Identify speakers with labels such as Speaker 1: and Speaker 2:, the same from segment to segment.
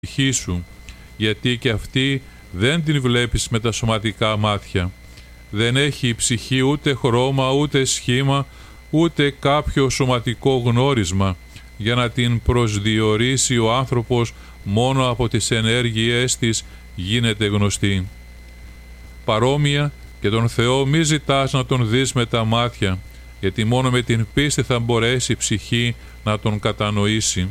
Speaker 1: ψυχή σου, γιατί και αυτή δεν την βλέπεις με τα σωματικά μάτια. Δεν έχει η ψυχή ούτε χρώμα, ούτε σχήμα, ούτε κάποιο σωματικό γνώρισμα, για να την προσδιορίσει ο άνθρωπος μόνο από τις ενέργειές της γίνεται γνωστή. Παρόμοια και τον Θεό μη ζητάς να τον δεις με τα μάτια, γιατί μόνο με την πίστη θα μπορέσει η ψυχή να τον κατανοήσει.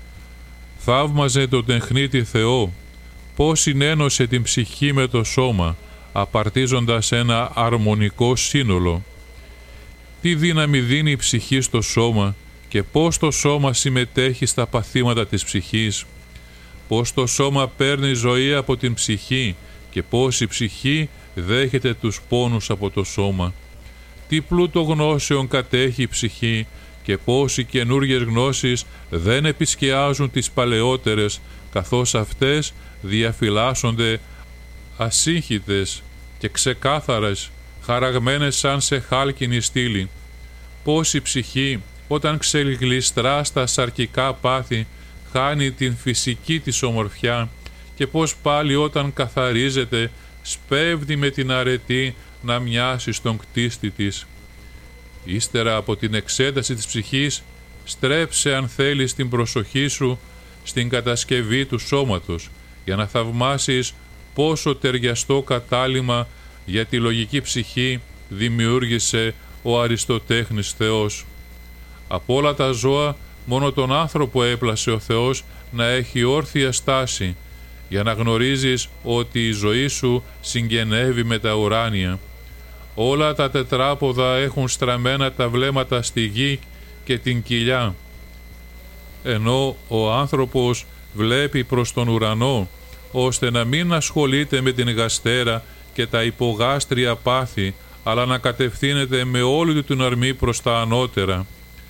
Speaker 1: Θαύμαζε τον τεχνίτη Θεό, πώς συνένωσε την ψυχή με το σώμα, απαρτίζοντας ένα αρμονικό σύνολο. Τι δύναμη δίνει η ψυχή στο σώμα και πώς το σώμα συμμετέχει στα παθήματα της ψυχής, πώς το σώμα παίρνει ζωή από την ψυχή και πώς η ψυχή δέχεται τους πόνους από το σώμα. Τι πλούτο γνώσεων κατέχει η ψυχή και πώς οι καινούργιες γνώσεις δεν επισκιάζουν τις παλαιότερες, καθώς αυτές διαφυλάσσονται ασύγχυτες και ξεκάθαρες, χαραγμένες σαν σε χάλκινη στήλη. Πώς η ψυχή όταν ξεγλιστρά στα σαρκικά πάθη χάνει την φυσική της ομορφιά και πώς πάλι όταν καθαρίζεται σπέβδει με την αρετή να μοιάσει στον κτίστη της. Ύστερα από την εξέταση της ψυχής, στρέψε αν θέλεις την προσοχή σου στην κατασκευή του σώματος, για να θαυμάσεις πόσο ταιριαστό κατάλημα για τη λογική ψυχή δημιούργησε ο Αριστοτέχνης Θεός. Από όλα τα ζώα μόνο τον άνθρωπο έπλασε ο Θεός να έχει όρθια στάση, για να γνωρίζεις ότι η ζωή σου συγγενεύει με τα ουράνια. Όλα τα τετράποδα έχουν στραμμένα τα βλέμματα στη γη και την κοιλιά, ενώ ο άνθρωπος βλέπει προς τον ουρανό, ώστε να μην ασχολείται με την γαστέρα και τα υπογάστρια πάθη, αλλά να κατευθύνεται με όλη του την ορμή προς τα ανώτερα.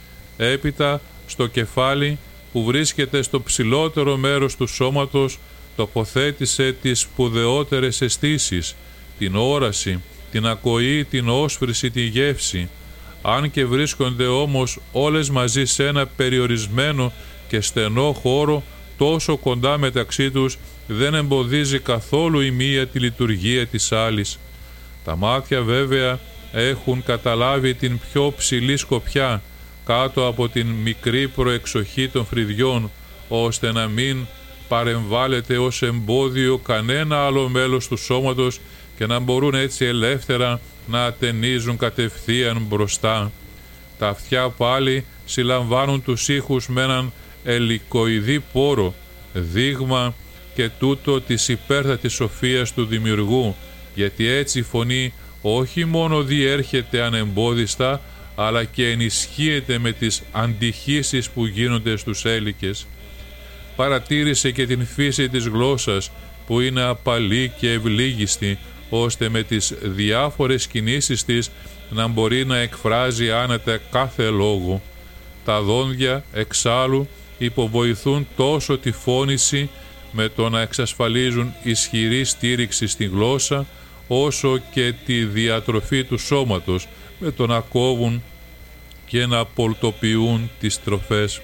Speaker 1: Έπειτα, στο κεφάλι που βρίσκεται στο ψηλότερο μέρος του σώματος, τοποθέτησε τις σπουδαιότερες αισθήσεις, την όραση, την ακοή, την όσφρηση, τη γεύση. Αν και βρίσκονται όμως όλες μαζί σε ένα περιορισμένο και στενό χώρο, τόσο κοντά μεταξύ τους, δεν εμποδίζει καθόλου η μία τη λειτουργία της άλλης. Τα μάτια βέβαια έχουν καταλάβει την πιο ψηλή σκοπιά κάτω από την μικρή προεξοχή των φρυδιών, ώστε να μην παρεμβάλλεται ως εμπόδιο κανένα άλλο μέλος του σώματος και να μπορούν έτσι ελεύθερα να ατενίζουν κατευθείαν μπροστά. Τα αυτιά πάλι συλλαμβάνουν τους ήχους με έναν ελικοειδή πόρο, δείγμα και τούτο της υπέρτατης σοφίας του Δημιουργού, γιατί έτσι η φωνή όχι μόνο διέρχεται ανεμπόδιστα, αλλά και ενισχύεται με τις αντιχύσεις που γίνονται στους έλικες. Παρατήρησε και την φύση της γλώσσας, που είναι απαλή και ευλίγιστη, ώστε με τις διάφορες κινήσεις της να μπορεί να εκφράζει άνετα κάθε λόγο. Τα δόντια εξάλλου υποβοηθούν τόσο τη φώνηση με το να εξασφαλίζουν ισχυρή στήριξη στη γλώσσα, όσο και τη διατροφή του σώματος με το να κόβουν και να πολτοποιούν τις τροφές.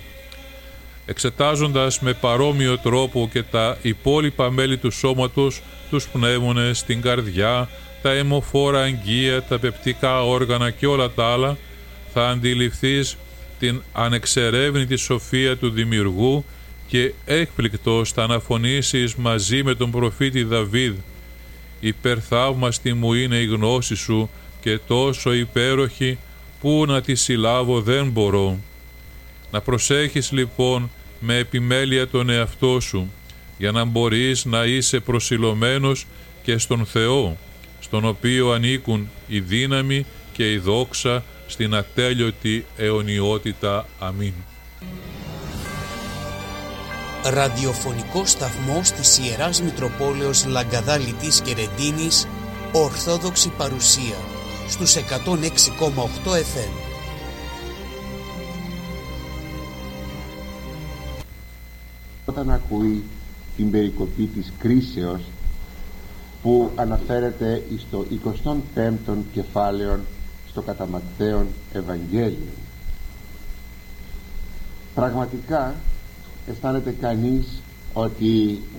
Speaker 1: Εξετάζοντας με παρόμοιο τρόπο και τα υπόλοιπα μέλη του σώματος, τους πνεύμονες, την καρδιά, τα αιμοφόρα αγγεία, τα πεπτικά όργανα και όλα τα άλλα, θα αντιληφθείς την ανεξερεύνητη σοφία του Δημιουργού και έκπληκτος θα αναφωνήσεις μαζί με τον προφήτη Δαβίδ: «Υπερθαύμαστη μου είναι η γνώση σου και τόσο υπέροχη που να τη συλλάβω δεν μπορώ». Να προσέχεις λοιπόν με επιμέλεια τον εαυτό σου, για να μπορείς να είσαι προσιλωμένος και στον Θεό, στον οποίο ανήκουν η δύναμη και η δόξα στην ατέλειωτη αιωνιότητα. Αμήν.
Speaker 2: Ραδιοφωνικός σταθμός της Ιεράς Μητροπόλεως Λαγκαδάλητης και Ρεντίνης, Ορθόδοξη παρουσία, στους 106,8 FM.
Speaker 3: Όταν ακούει την περικοπή της κρίσεως που αναφέρεται στο 25ο κεφάλαιο στο κατά Ματθαίον Ευαγγέλιο, πραγματικά αισθάνεται κανείς ότι